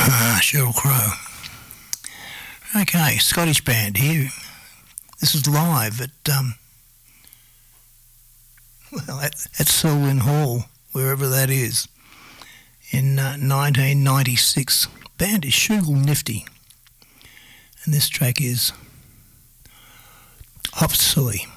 Sheryl Crow. Okay, Scottish band here. This is live at Selwyn Hall, wherever that is, in 1996. Band is Shugle Nifty, and this track is Hop Silly.